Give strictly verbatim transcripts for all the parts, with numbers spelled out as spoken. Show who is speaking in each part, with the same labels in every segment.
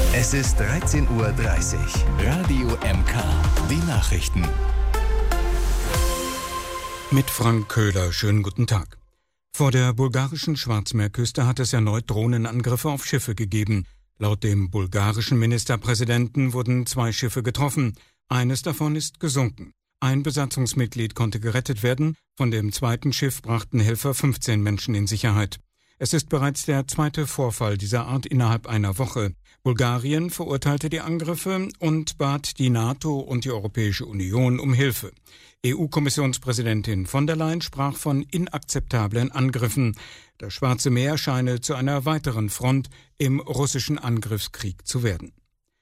Speaker 1: Es ist dreizehn Uhr dreißig. Radio M K. Die Nachrichten.
Speaker 2: Mit Frank Köhler. Schönen guten Tag. Vor der bulgarischen Schwarzmeerküste hat es erneut Drohnenangriffe auf Schiffe gegeben. Laut dem bulgarischen Ministerpräsidenten wurden zwei Schiffe getroffen. Eines davon ist gesunken. Ein Besatzungsmitglied konnte gerettet werden. Von dem zweiten Schiff brachten Helfer fünfzehn Menschen in Sicherheit. Es ist bereits der zweite Vorfall dieser Art innerhalb einer Woche. Bulgarien verurteilte die Angriffe und bat die NATO und die Europäische Union um Hilfe. E U-Kommissionspräsidentin von der Leyen sprach von inakzeptablen Angriffen. Das Schwarze Meer scheine zu einer weiteren Front im russischen Angriffskrieg zu werden.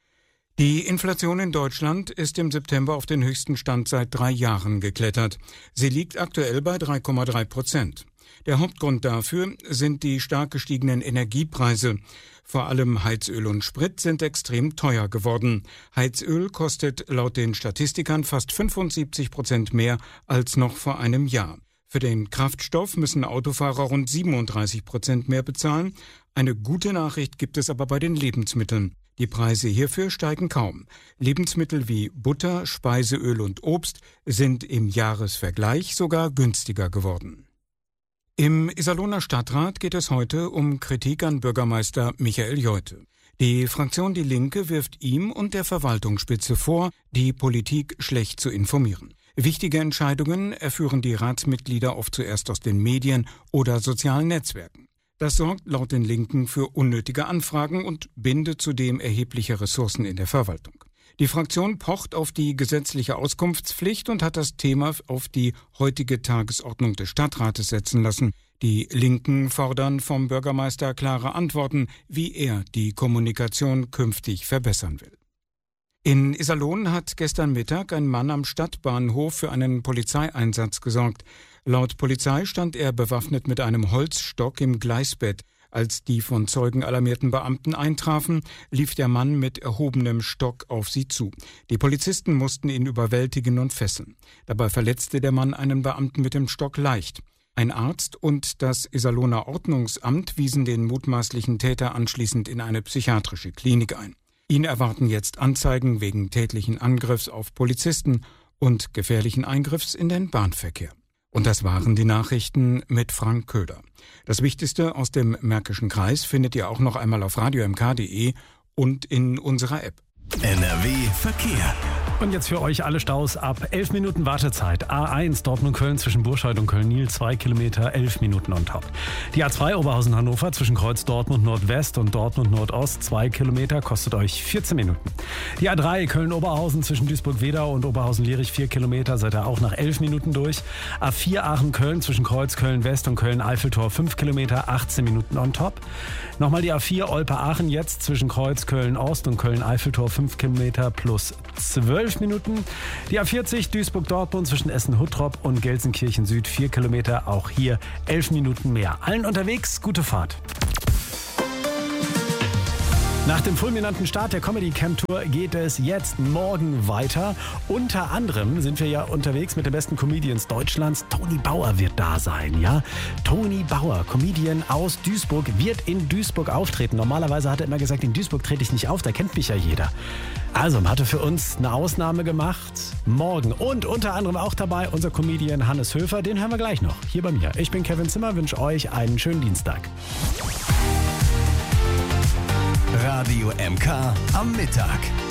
Speaker 2: Die Inflation in Deutschland ist im September auf den höchsten Stand seit drei Jahren geklettert. Sie liegt aktuell bei drei Komma drei Prozent. Der Hauptgrund dafür sind die stark gestiegenen Energiepreise. Vor allem Heizöl und Sprit sind extrem teuer geworden. Heizöl kostet laut den Statistikern fast fünfundsiebzig Prozent mehr als noch vor einem Jahr. Für den Kraftstoff müssen Autofahrer rund siebenunddreißig Prozent mehr bezahlen. Eine gute Nachricht gibt es aber bei den Lebensmitteln. Die Preise hierfür steigen kaum. Lebensmittel wie Butter, Speiseöl und Obst sind im Jahresvergleich sogar günstiger geworden. Im Iserlohner Stadtrat geht es heute um Kritik an Bürgermeister Michael Jeute. Die Fraktion Die Linke wirft ihm und der Verwaltungsspitze vor, die Politik schlecht zu informieren. Wichtige Entscheidungen erführen die Ratsmitglieder oft zuerst aus den Medien oder sozialen Netzwerken. Das sorgt laut den Linken für unnötige Anfragen und bindet zudem erhebliche Ressourcen in der Verwaltung. Die Fraktion pocht auf die gesetzliche Auskunftspflicht und hat das Thema auf die heutige Tagesordnung des Stadtrates setzen lassen. Die Linken fordern vom Bürgermeister klare Antworten, wie er die Kommunikation künftig verbessern will. In Iserlohn hat gestern Mittag ein Mann am Stadtbahnhof für einen Polizeieinsatz gesorgt. Laut Polizei stand er bewaffnet mit einem Holzstock im Gleisbett. Als die von Zeugen alarmierten Beamten eintrafen, lief der Mann mit erhobenem Stock auf sie zu. Die Polizisten mussten ihn überwältigen und fesseln. Dabei verletzte der Mann einen Beamten mit dem Stock leicht. Ein Arzt und das Iserlohner Ordnungsamt wiesen den mutmaßlichen Täter anschließend in eine psychiatrische Klinik ein. Ihn erwarten jetzt Anzeigen wegen tätlichen Angriffs auf Polizisten und gefährlichen Eingriffs in den Bahnverkehr. Und das waren die Nachrichten mit Frank Köhler. Das Wichtigste aus dem Märkischen Kreis findet ihr auch noch einmal auf radio m k punkt d e und in unserer App.
Speaker 1: N R W Verkehr.
Speaker 3: Und jetzt für euch alle Staus ab elf Minuten Wartezeit. A eins Dortmund-Köln zwischen Burscheid und Köln-Niel, zwei Kilometer, elf Minuten on top. Die A zwei Oberhausen-Hannover zwischen Kreuz Dortmund Nordwest und Dortmund Nordost, zwei Kilometer, kostet euch vierzehn Minuten. Die A drei Köln-Oberhausen zwischen Duisburg-Wedau und Oberhausen-Lierich, vier Kilometer, seid ihr auch nach elf Minuten durch. A vier Aachen-Köln zwischen Kreuz Köln-West und Köln-Eiffeltor, fünf Kilometer, achtzehn Minuten on top. Nochmal die A vier Olpe-Aachen jetzt zwischen Kreuz Köln-Ost und Köln-Eiffeltor, fünf Kilometer plus zwölf Minuten. Die A vierzig Duisburg-Dortmund zwischen Essen-Huttrop und Gelsenkirchen-Süd, vier Kilometer, auch hier elf Minuten mehr. Allen unterwegs, gute Fahrt. Nach dem fulminanten Start der Comedy Camp Tour geht es jetzt morgen weiter. Unter anderem sind wir ja unterwegs mit den besten Comedians Deutschlands. Toni Bauer wird da sein, ja? Toni Bauer, Comedian aus Duisburg, wird in Duisburg auftreten. Normalerweise hat er immer gesagt, in Duisburg trete ich nicht auf, da kennt mich ja jeder. Also hat er für uns eine Ausnahme gemacht. Morgen und unter anderem auch dabei unser Comedian Hannes Höfer. Den hören wir gleich noch hier bei mir. Ich bin Kevin Zimmer, wünsche euch einen schönen Dienstag.
Speaker 1: Radio M K am Mittag.